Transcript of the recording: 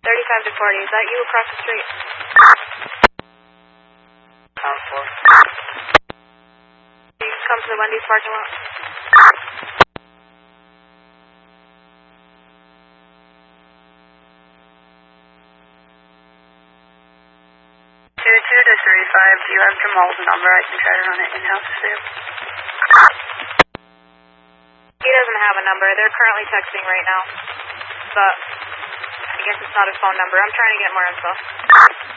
35 to 40. Is that you across the street? Pound 4. You come to the Wendy's parking lot? To 35, do you have Jamal's number? I can try to run it in-house too. He doesn't have a number. They're currently texting right now. But I guess it's not his phone number. I'm trying to get more info.